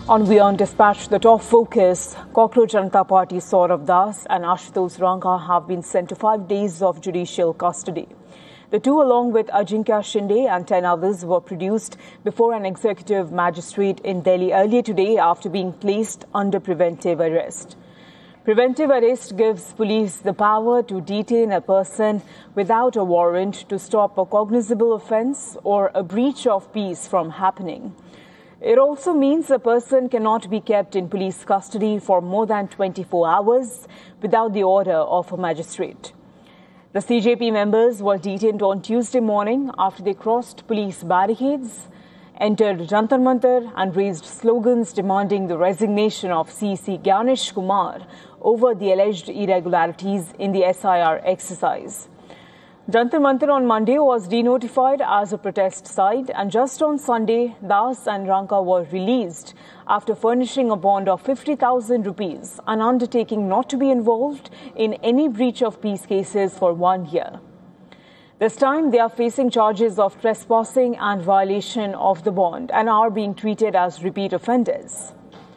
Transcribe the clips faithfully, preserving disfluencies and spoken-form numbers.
On WION Dispatch, the top focus, Cockroach Janata Party Saurav Das and Ashutosh Ranka have been sent to five days of judicial custody. The two, along with Ajinkya Shinde and ten others, were produced before an executive magistrate in Delhi earlier today after being placed under preventive arrest. Preventive arrest gives police the power to detain a person without a warrant to stop a cognizable offence or a breach of peace from happening. It also means a person cannot be kept in police custody for more than twenty-four hours without the order of a magistrate. The C J P members were detained on Tuesday morning after they crossed police barricades, entered Jantar Mantar and raised slogans demanding the resignation of C C Gyanesh Kumar over the alleged irregularities in the S I R exercise. Jantar Mantar on Monday was denotified as a protest site, and just on Sunday, Das and Ranka were released after furnishing a bond of fifty thousand rupees, an undertaking not to be involved in any breach of peace cases for one year. This time, they are facing charges of trespassing and violation of the bond and are being treated as repeat offenders.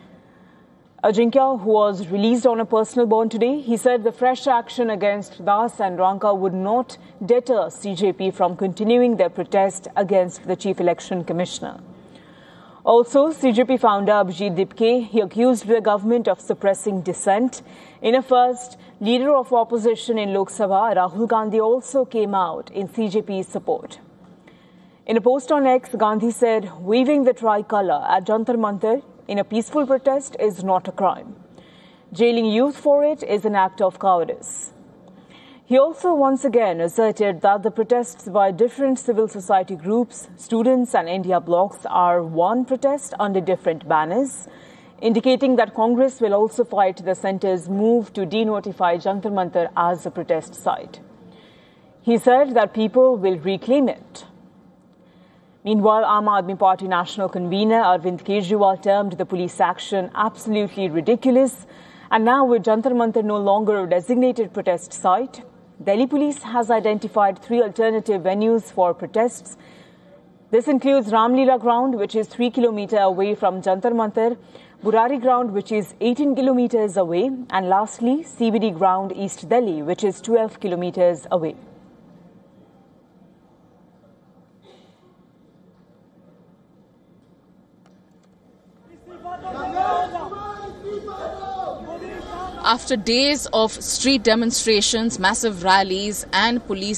Ajinkya, who was released on a personal bond today, he said the fresh action against Das and Ranka would not deter C J P from continuing their protest against the Chief Election Commissioner. Also, C J P founder Abhijit Dipke, he accused the government of suppressing dissent. In a first, leader of opposition in Lok Sabha, Rahul Gandhi, also came out in C J P's support. In a post on X, Gandhi said, "Waving the tricolour at Jantar Mantar in a peaceful protest is not a crime. Jailing youth for it is an act of cowardice." He also once again asserted that the protests by different civil society groups, students and India blocs are one protest under different banners, indicating that Congress will also fight the centre's move to denotify Jantar Mantar as a protest site. He said that people will reclaim it. Meanwhile, Aam Aadmi Party national convener Arvind Kejriwal termed the police action absolutely ridiculous, and now with Jantar Mantar no longer a designated protest site, Delhi police has identified three alternative venues for protests. This includes Ramlila ground, which is three kilometers away from Jantar Mantar, Burari ground, which is eighteen kilometers away, and lastly, C B D ground, East Delhi, which is twelve kilometers away. After days of street demonstrations, massive rallies and police